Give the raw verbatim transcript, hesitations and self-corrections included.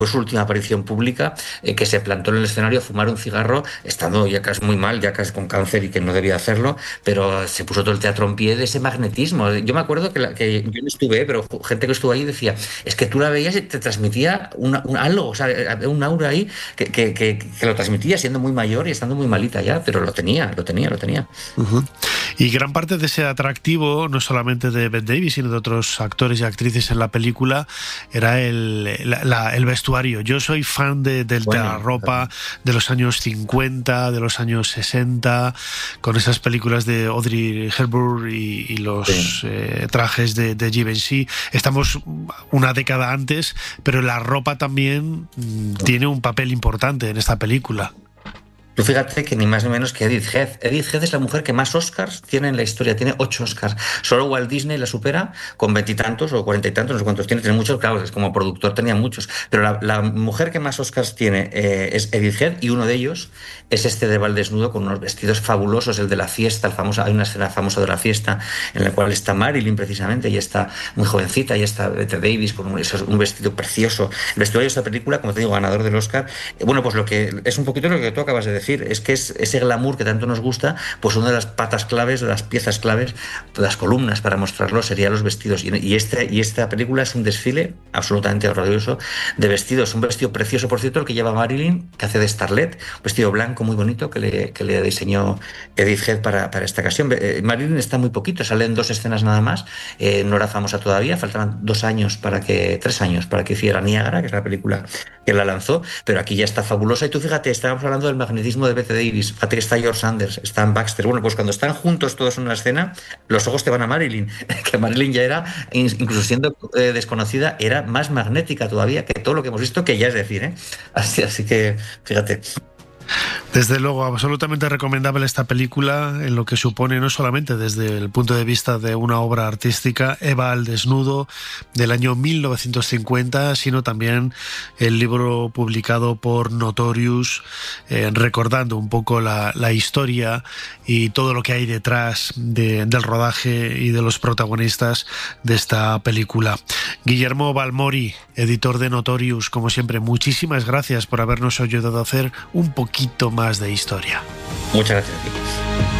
fue su última aparición pública, eh, que se plantó en el escenario a fumar un cigarro, estando ya casi muy mal, ya casi con cáncer y que no debía hacerlo, pero se puso todo el teatro en pie de ese magnetismo. Yo me acuerdo que, la- que yo no estuve, pero gente que estuvo ahí decía, es que tú la veías y te transmitía una- un algo, o sea, había un aura ahí que, que, que, que lo transmitía siendo muy mayor y estando muy malita ya, pero lo tenía, lo tenía, lo tenía. Uh-huh. Y gran parte de ese atractivo, no solamente de Bette Davis, sino de otros actores y actrices en la película, era el, la, la, el vestuario. Yo soy fan de, de, bueno, de la ropa de los años cincuenta, de los años sesenta, con esas películas de Audrey Hepburn y, y los sí. eh, trajes de, de Givenchy. Estamos una década antes, pero la ropa también mm, tiene un papel importante en esta película. Tú fíjate que ni más ni menos que Edith Head. Edith Head es la mujer que más Oscars tiene en la historia, tiene ocho Oscars. Solo Walt Disney la supera con veintitantos o cuarenta y tantos, no sé cuántos tiene, tiene muchos, claro, es como productor tenía muchos. Pero la, la mujer que más Oscars tiene eh, es Edith Head, y uno de ellos es este de Val desnudo con unos vestidos fabulosos, el de la fiesta, el famoso, hay una escena famosa de la fiesta en la cual está Marilyn precisamente, y está muy jovencita, y está Bette Davis con un, eso es un vestido precioso. El vestuario de esta película, como te digo, ganador del Oscar. Eh, bueno, pues lo que es un poquito lo que tú acabas de decir, es que es ese glamour que tanto nos gusta, pues una de las patas claves, de las piezas claves, de las columnas para mostrarlo serían los vestidos. Y, este, y esta película es un desfile absolutamente horroroso de vestidos. Un vestido precioso, por cierto, el que lleva Marilyn, que hace de Starlet, un vestido blanco muy bonito que le, que le diseñó Edith Head para, para esta ocasión. Eh, Marilyn está muy poquito, sale en dos escenas nada más, eh, no era famosa todavía, faltaban dos años para que, tres años para que hiciera Niágara, que es la película que la lanzó, pero aquí ya está fabulosa. Y tú fíjate, estábamos hablando del magnetismo de Bette Davis, fíjate que está George Sanders, está en Baxter. Bueno, pues cuando están juntos todos en una escena, los ojos te van a Marilyn, que Marilyn ya era, incluso siendo eh, desconocida, era más magnética todavía que todo lo que hemos visto, que ya es decir, ¿eh? Así, así que, fíjate. Desde luego, absolutamente recomendable esta película en lo que supone, no solamente desde el punto de vista de una obra artística, Eva al desnudo, del año mil novecientos cincuenta, sino también el libro publicado por Notorious, eh, recordando un poco la, la historia y todo lo que hay detrás de, del rodaje y de los protagonistas de esta película. Guillermo Balmori, editor de Notorious, como siempre, muchísimas gracias por habernos ayudado a hacer un poquito más de historia. Muchas gracias a ti.